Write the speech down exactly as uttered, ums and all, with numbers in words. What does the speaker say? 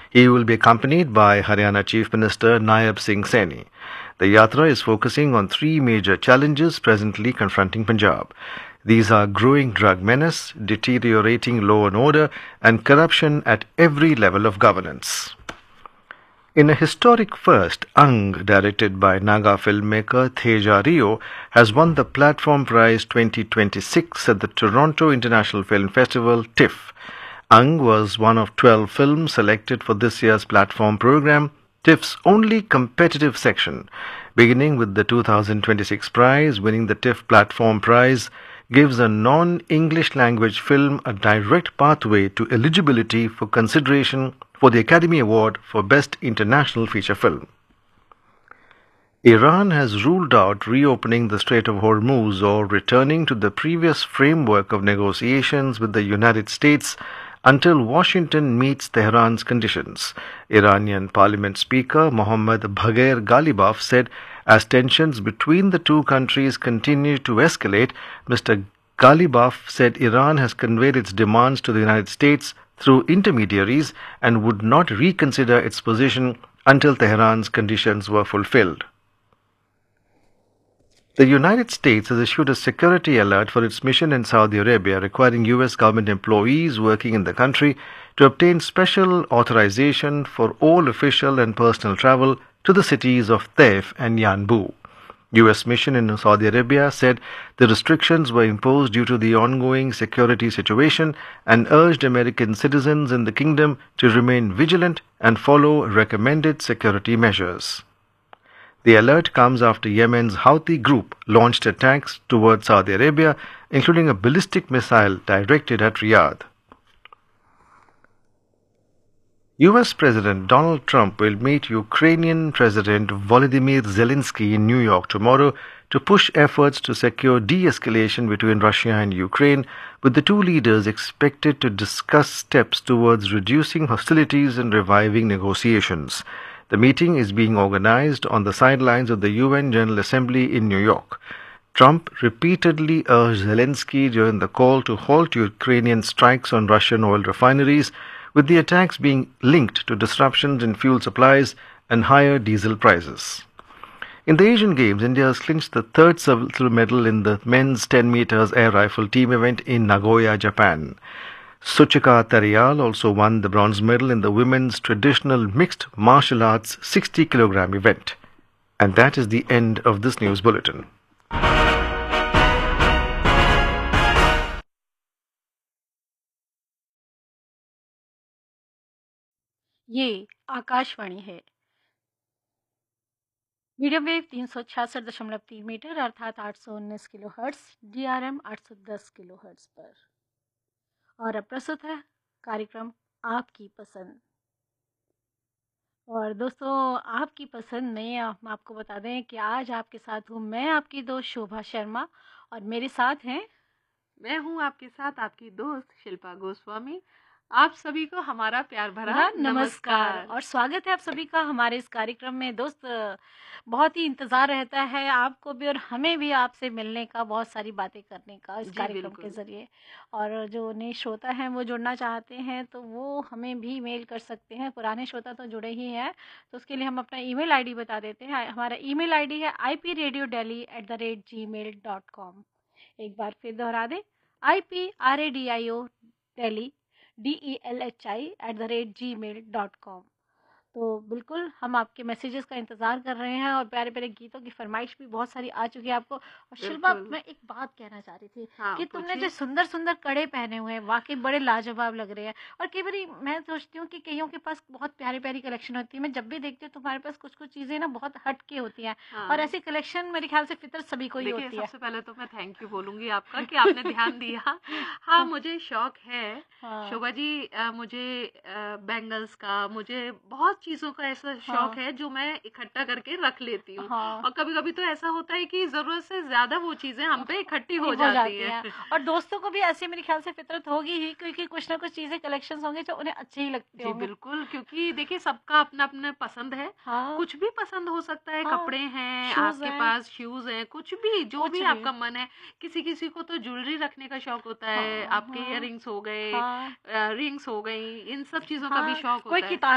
He will be accompanied by Haryana Chief Minister Naib Singh Saini. The yatra is focusing on three major challenges presently confronting Punjab. These are growing drug menace, deteriorating law and order, and corruption at every level of governance. In a historic first, Ang, directed by Naga filmmaker Teja Rio, has won the Platform Prize twenty twenty-six at the Toronto International Film Festival, TIFF. Ang was one of twelve films selected for this year's platform program, TIFF's only competitive section. Beginning with the two thousand twenty-six prize, winning the TIFF Platform Prize gives a non-English language film a direct pathway to eligibility for consideration for the Academy Award for Best International Feature Film. Iran has ruled out reopening the Strait of Hormuz or returning to the previous framework of negotiations with the United States until Washington meets Tehran's conditions. Iranian Parliament Speaker Mohammad Bagher Ghalibaf said as tensions between the two countries continue to escalate, Mister Ghalibaf said Iran has conveyed its demands to the United States through intermediaries and would not reconsider its position until Tehran's conditions were fulfilled. The United States has issued a security alert for its mission in Saudi Arabia, requiring U S government employees working in the country to obtain special authorization for all official and personal travel to the cities of Taif and Yanbu. U S mission in Saudi Arabia said the restrictions were imposed due to the ongoing security situation and urged American citizens in the kingdom to remain vigilant and follow recommended security measures. The alert comes after Yemen's Houthi group launched attacks towards Saudi Arabia, including a ballistic missile directed at Riyadh. U S President Donald Trump will meet Ukrainian President Volodymyr Zelensky in New York tomorrow to push efforts to secure de-escalation between Russia and Ukraine, with the two leaders expected to discuss steps towards reducing hostilities and reviving negotiations. The meeting is being organized on the sidelines of the U N General Assembly in New York. Trump repeatedly urged Zelensky during the call to halt Ukrainian strikes on Russian oil refineries, with the attacks being linked to disruptions in fuel supplies and higher diesel prices. In the Asian Games, India has clinched the third silver medal in the men's ten meters air rifle team event in Nagoya, Japan. Suchika Tarial also won the bronze medal in the women's traditional mixed martial arts sixty kilogram event. And that is the end of this news bulletin. ये आकाशवाणी है। Medium wave तीन सौ छियासठ दशमलव तीन metre अर्थात आठ सौ उन्नीस kilo hertz, D R M आठ सौ दस किलो हर्ट्स पर। और अब प्रस्तुत है कार्यक्रम आपकी पसंद। और दोस्तों, आपकी पसंद में हम आपको बता दें कि आज आपके साथ हूँ मैं, आपकी दोस्त शोभा शर्मा, और मेरे साथ हैं मैं हूँ आपके साथ आपकी दोस्त शिल्पा गोस्वामी। आप सभी को हमारा प्यार भरा नमस्कार।, नमस्कार और स्वागत है आप सभी का हमारे इस कार्यक्रम में। दोस्त, बहुत ही इंतज़ार रहता है आपको भी और हमें भी आपसे मिलने का, बहुत सारी बातें करने का इस कार्यक्रम के ज़रिए। और जो नए श्रोता हैं वो जुड़ना चाहते हैं तो वो हमें भी मेल कर सकते हैं। पुराने श्रोता तो जुड़े ही हैं, तो उसके लिए हम अपना ईमेल आईडी बता देते हैं। हमारा ईमेल आईडी है I P radio daily at the rate ji mail dot com. एक बार फिर दोहरा दें, I P R A D I O daily D E L H I at the rate ji mail dot com. तो बिल्कुल हम आपके messages का इंतज़ार कर रहे हैं और प्यारे प्यारे गीतों की फरमाइश भी बहुत सारी आ चुकी है आपको। और शिल्पा, मैं एक बात कहना चाह रही थी हाँ, कि तुमने जो सुंदर सुंदर कड़े पहने हुए हैं वाकई बड़े लाजवाब लग रहे हैं। और कई बार मैं सोचती हूँ कि कईयों के पास बहुत प्यारी प्यारी कलेक्शन होती है। मैं जब भी देखती हूँ तुम्हारे पास कुछ कुछ चीज़ें ना बहुत हट के होती हैं हाँ। और ऐसी कलेक्शन मेरे ख्याल से फितर सभी को ही होती है। सबसे पहले तो मैं थैंक यू बोलूँगी आपका कि आपने ध्यान दिया। हाँ, मुझे शौक है शोभा जी, मुझे बैंगल्स का, मुझे बहुत चीज़ों का ऐसा शौक हाँ। है जो मैं इकट्ठा करके रख लेती हूँ हाँ। और कभी कभी तो ऐसा होता है कि जरूरत से ज्यादा वो चीजें हम पे इकट्ठी हो, हो जाती, जाती हैं है। और दोस्तों को भी ऐसे मेरे ख्याल से फितरत होगी ही, क्योंकि कुछ ना कुछ चीजें कलेक्शन होंगे जो उन्हें अच्छे ही लगते हैं। बिल्कुल, क्योंकि देखिए सबका अपना अपना पसंद है हाँ। कुछ भी पसंद हो सकता है हाँ। कपड़े हैं आपके है। पास, शूज हैं, कुछ भी जो कुछ भी, भी आपका मन है। किसी किसी को तो ज्वेलरी रखने का शौक होता है हाँ। आपके इयररिंग्स हो गए, रिंग्स हो गई, इन सब चीजों का भी शौक होता है।